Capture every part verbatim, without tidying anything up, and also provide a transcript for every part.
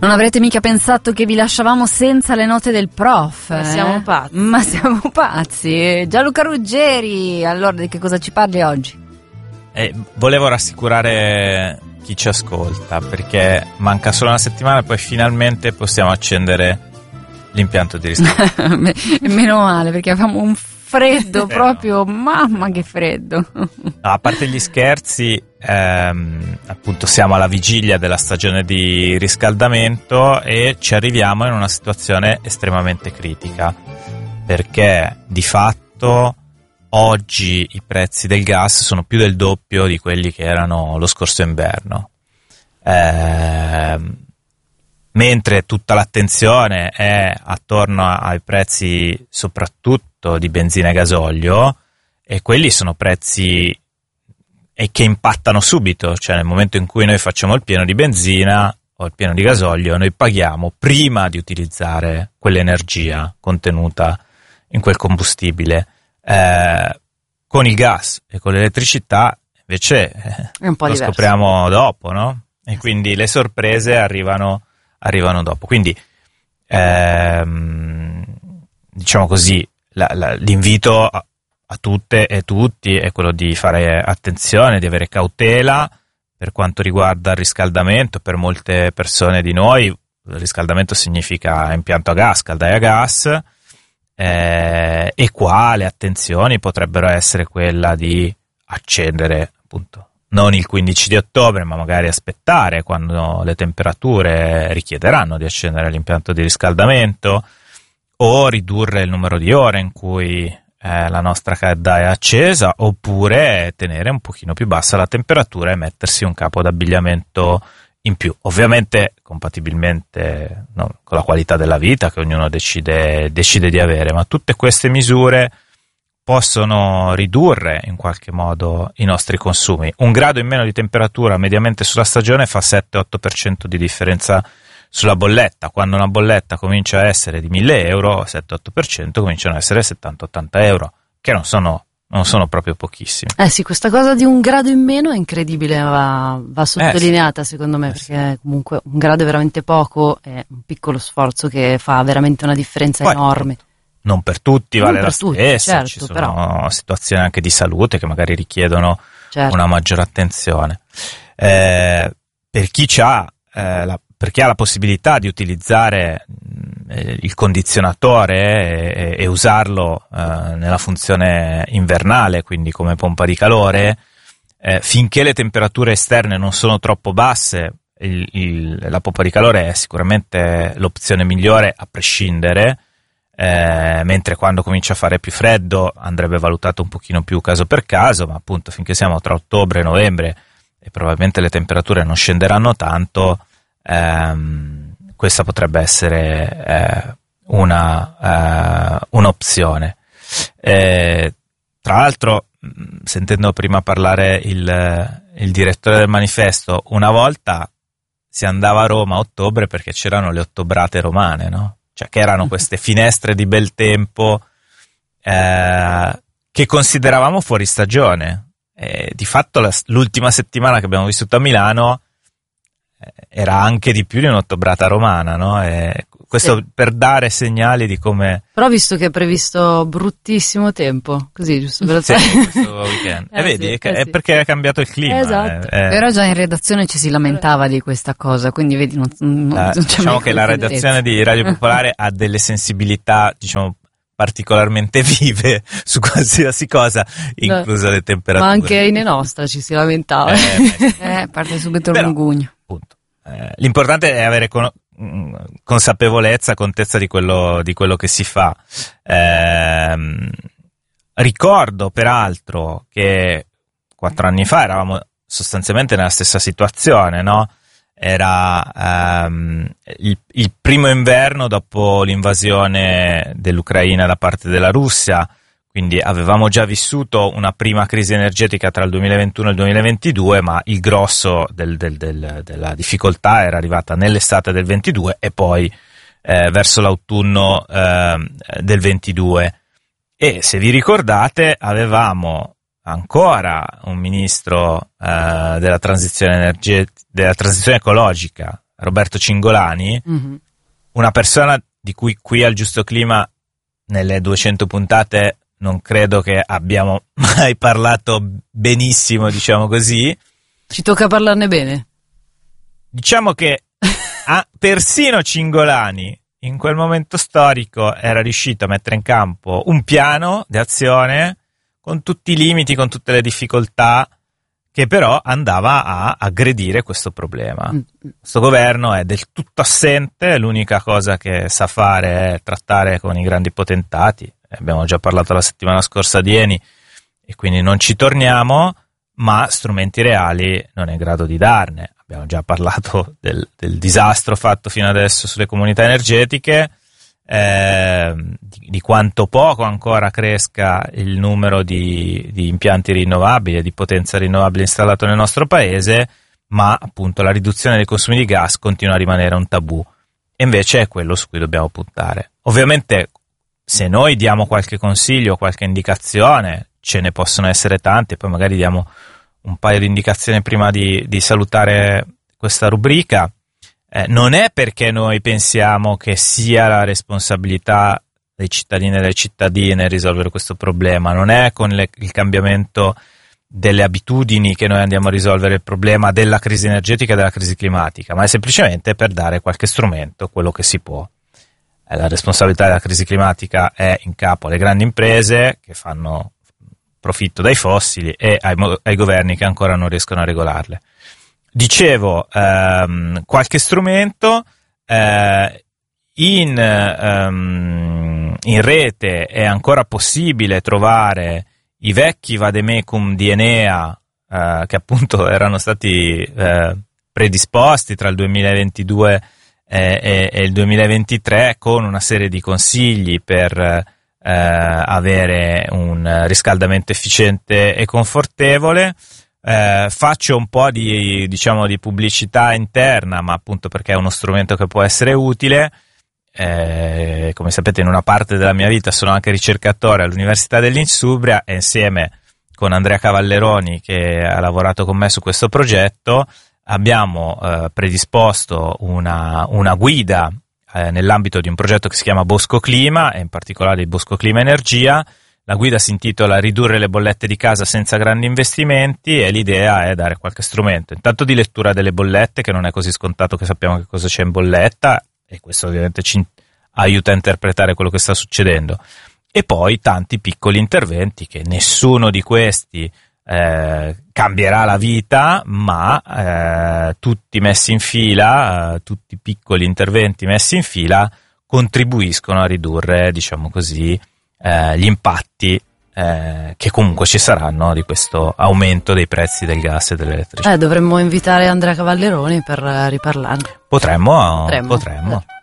Non avrete mica pensato che vi lasciavamo senza le note del prof? Ma eh? siamo pazzi. Ma siamo pazzi. Gianluca Ruggeri, allora di che cosa ci parli oggi? Eh, volevo rassicurare chi ci ascolta, perché manca solo una settimana e poi finalmente possiamo accendere l'impianto di riscaldamento. Meno male, perché avevamo un freddo proprio, mamma che freddo. No, a parte gli scherzi, ehm, appunto siamo alla vigilia della stagione di riscaldamento e ci arriviamo in una situazione estremamente critica, perché di fatto oggi i prezzi del gas sono più del doppio di quelli che erano lo scorso inverno, ehm, mentre tutta l'attenzione è attorno ai prezzi soprattutto di benzina e gasolio, e quelli sono prezzi e che impattano subito, cioè nel momento in cui noi facciamo il pieno di benzina o il pieno di gasolio, noi paghiamo prima di utilizzare quell'energia contenuta in quel combustibile. Eh, con il gas e con l'elettricità invece eh, è un po' lo diverso. Scopriamo dopo, no? E quindi le sorprese arrivano, arrivano dopo. Quindi ehm, diciamo così, la, la, l'invito a, a tutte e tutti è quello di fare attenzione, di avere cautela per quanto riguarda il riscaldamento. Per molte persone di noi il riscaldamento significa impianto a gas, caldaia a gas, eh, e qua le attenzioni potrebbero essere quella di accendere appunto non il quindici di ottobre, ma magari aspettare quando le temperature richiederanno di accendere l'impianto di riscaldamento, o ridurre il numero di ore in cui eh, la nostra caldaia è accesa, oppure tenere un pochino più bassa la temperatura e mettersi un capo d'abbigliamento in più, ovviamente compatibilmente no, con la qualità della vita che ognuno decide, decide di avere. Ma tutte queste misure possono ridurre in qualche modo i nostri consumi. Un grado in meno di temperatura mediamente sulla stagione fa sette otto per cento di differenza sulla bolletta. Quando una bolletta comincia a essere di mille euro, sette otto per cento cominciano a essere settanta ottanta euro, che non sono, non sono proprio pochissimi. Eh sì, questa cosa di un grado in meno è incredibile, va, va sottolineata eh sì. secondo me, eh perché sì. comunque un grado è veramente poco, è un piccolo sforzo che fa veramente una differenza Poi, enorme. Non per tutti non vale per la tutti, stessa, certo, ci sono però. situazioni anche di salute che magari richiedono Certo. una maggiore attenzione. Eh, per chi c'ha, eh, la, per chi ha la possibilità di utilizzare eh, il condizionatore e, e usarlo eh, nella funzione invernale, quindi come pompa di calore, eh, finché le temperature esterne non sono troppo basse, il, il, la pompa di calore è sicuramente l'opzione migliore a prescindere. Eh, mentre quando comincia a fare più freddo andrebbe valutato un pochino più caso per caso, ma appunto finché siamo tra ottobre e novembre e probabilmente le temperature non scenderanno tanto, ehm, questa potrebbe essere eh, una eh, un'opzione. Eh, tra l'altro, sentendo prima parlare il, il direttore del manifesto, una volta si andava a Roma a ottobre perché c'erano le ottobrate romane, no? Cioè che erano queste finestre di bel tempo eh, che consideravamo fuori stagione. E di fatto la, l'ultima settimana che abbiamo vissuto a Milano eh, era anche di più di un'ottobrata romana, no? E questo sì. Per dare segnali di come... Però visto che è previsto bruttissimo tempo, così giusto per sì, questo weekend. eh e vedi, sì, è, eh è sì. perché è cambiato il clima. Esatto. Eh, eh. Però già in redazione ci si lamentava di questa cosa, quindi vedi, non, non, Eh, non c'è diciamo mai che la redazione di Radio Popolare ha delle sensibilità, diciamo, particolarmente vive su qualsiasi cosa, inclusa no, le temperature. Ma anche in nostra ci si lamentava. Eh, eh, parte subito il Però, mugugno. Appunto, eh, l'importante è avere con, mh, consapevolezza, contezza di quello, di quello che si fa. Eh, ricordo peraltro che quattro anni fa eravamo sostanzialmente nella stessa situazione, no? Era um, il, il primo inverno dopo l'invasione dell'Ucraina da parte della Russia, quindi avevamo già vissuto una prima crisi energetica tra il duemilaventuno e il duemilaventidue, ma il grosso del, del, del, della difficoltà era arrivata nell'estate del ventidue e poi eh, verso l'autunno eh, del ventidue. E se vi ricordate avevamo ancora un ministro eh, della transizione energetica, della transizione ecologica, Roberto Cingolani, mm-hmm. una persona di cui qui al Giusto Clima nelle duecento puntate non credo che abbiamo mai parlato benissimo, diciamo così. Ci tocca parlarne bene. Diciamo che ah, persino Cingolani in quel momento storico era riuscito a mettere in campo un piano di azione con tutti i limiti, con tutte le difficoltà, che però andava a aggredire questo problema. Mm. Questo governo è del tutto assente, l'unica cosa che sa fare è trattare con i grandi potentati. Abbiamo già parlato la settimana scorsa di Eni e quindi non ci torniamo, ma strumenti reali non è in grado di darne. Abbiamo già parlato del, del disastro fatto fino adesso sulle comunità energetiche, eh, di, di quanto poco ancora cresca il numero di, di impianti rinnovabili e di potenza rinnovabile installato nel nostro paese, ma appunto la riduzione dei consumi di gas continua a rimanere un tabù e invece è quello su cui dobbiamo puntare. Ovviamente se noi diamo qualche consiglio, qualche indicazione, ce ne possono essere tante, poi magari diamo un paio di indicazioni prima di, di salutare questa rubrica. Eh, non è perché noi pensiamo che sia la responsabilità dei cittadini e delle cittadine risolvere questo problema, non è con le, il cambiamento delle abitudini che noi andiamo a risolvere il problema della crisi energetica e della crisi climatica, ma è semplicemente per dare qualche strumento, quello che si può. Eh, la responsabilità della crisi climatica è in capo alle grandi imprese che fanno profitto dai fossili e ai, ai governi che ancora non riescono a regolarle. Dicevo, ehm, qualche strumento, eh, in, ehm, in rete è ancora possibile trovare i vecchi vademecum di Enea, eh, che appunto erano stati eh, predisposti tra il duemilaventidue e, e, e il duemilaventitré con una serie di consigli per Eh, avere un riscaldamento efficiente e confortevole. Eh, faccio un po' di, diciamo, di pubblicità interna, ma appunto perché è uno strumento che può essere utile. Eh, come sapete, in una parte della mia vita sono anche ricercatore all'Università dell'Insubria e insieme con Andrea Cavalleroni, che ha lavorato con me su questo progetto, abbiamo eh, predisposto una, una guida nell'ambito di un progetto che si chiama Bosco Clima e in particolare il Bosco Clima Energia. La guida si intitola Ridurre le bollette di casa senza grandi investimenti e l'idea è dare qualche strumento, intanto di lettura delle bollette, che non è così scontato che sappiamo che cosa c'è in bolletta e questo ovviamente ci aiuta a interpretare quello che sta succedendo, e poi tanti piccoli interventi che nessuno di questi Eh, cambierà la vita, ma eh, tutti messi in fila, eh, tutti piccoli interventi messi in fila contribuiscono a ridurre, diciamo così, eh, gli impatti eh, che comunque ci saranno di questo aumento dei prezzi del gas e dell'elettricità. Eh, dovremmo invitare Andrea Cavalleroni per riparlarne. Potremmo, potremmo. potremmo. Eh.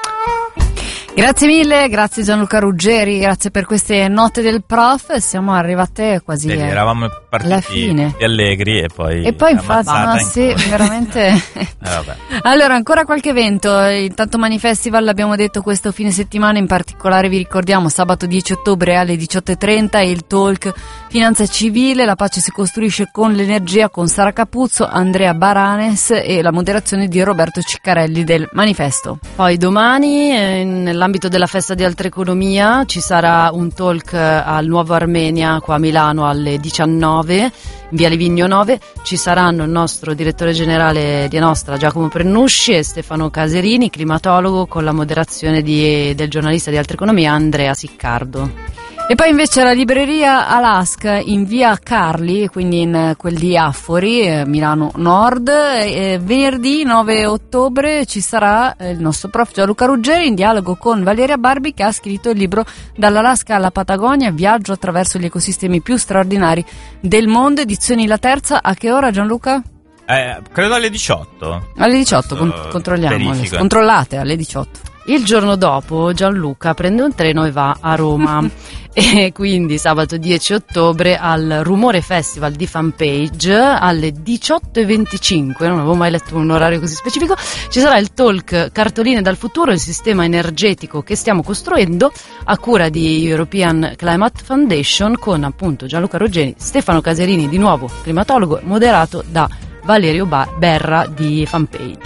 Grazie mille, grazie Gianluca Ruggeri, grazie per queste note del prof. Siamo arrivate quasi Vedi, eravamo partiti alla fine, allegri e poi e poi infatti ma in sì, veramente eh, vabbè. Allora, ancora qualche evento. Intanto Manifestival, l'abbiamo detto, questo fine settimana in particolare vi ricordiamo sabato dieci ottobre alle diciotto e trenta il talk Finanza Civile, la pace si costruisce con l'energia, con Sara Capuzzo, Andrea Baranes e la moderazione di Roberto Ciccarelli del Manifesto. Poi domani eh, nell'ambito della festa di Altra Economia ci sarà un talk al Nuovo Armenia qua a Milano alle diciannove, in via Livigno nove. Ci saranno il nostro direttore generale di Nostra Giacomo Prenusci e Stefano Caserini, climatologo, con la moderazione di, del giornalista di Altra Economia Andrea Siccardo. E poi invece la libreria Alaska in via Carli, quindi in quel di Affori, Milano Nord, eh, venerdì nove ottobre ci sarà il nostro prof Gianluca Ruggeri in dialogo con Valeria Barbi, che ha scritto il libro Dall'Alaska alla Patagonia, viaggio attraverso gli ecosistemi più straordinari del mondo, edizioni La Terza. A che ora, Gianluca? Eh, credo alle diciotto. Alle diciotto, con- controlliamo. Le, controllate alle diciotto. Il giorno dopo Gianluca prende un treno e va a Roma e quindi sabato dieci ottobre al Rumore Festival di Fanpage alle diciotto e venticinque, non avevo mai letto un orario così specifico, ci sarà il talk Cartoline dal futuro, il sistema energetico che stiamo costruendo, a cura di European Climate Foundation, con appunto Gianluca Ruggeri, Stefano Caserini, di nuovo climatologo, moderato da Valerio Berra di Fanpage.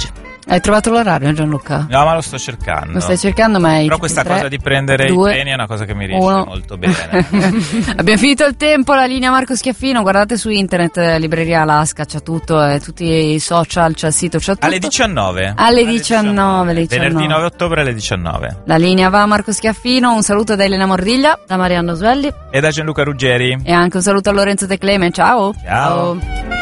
Hai trovato l'orario, Gianluca? No, ma lo sto cercando. Lo stai cercando, ma hai Però questa tre, cosa di prendere due, i treni è una cosa che mi riesce uno. molto bene. Abbiamo finito il tempo, la linea Marco Schiaffino, guardate su internet, Libreria Alaska, c'ha tutto, eh, tutti i social, c'ha il sito, c'ha tutto. Alle diciannove. Alle diciannove, alle diciannove. Venerdì nove ottobre alle diciannove. La linea va a Marco Schiaffino, un saluto da Elena Mordiglia, Da Marianna Svelli. E da Gianluca Ruggeri. e anche un saluto a Lorenzo De Cleme, ciao! Ciao.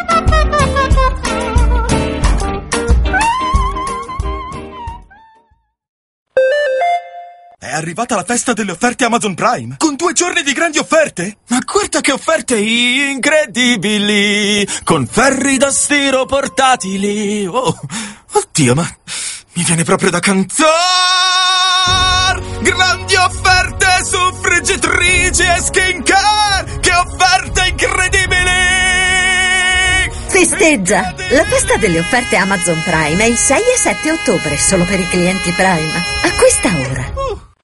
È arrivata la festa delle offerte Amazon Prime, con due giorni di grandi offerte. Ma guarda che offerte incredibili, con ferri da stiro portatili. Oh, oddio, ma mi viene proprio da cantare. Grandi offerte su friggitrici e skincare, che offerte incredibili. Festeggia! La festa delle offerte Amazon Prime è il sei e sette ottobre, solo per i clienti Prime. Acquista ora. Uh.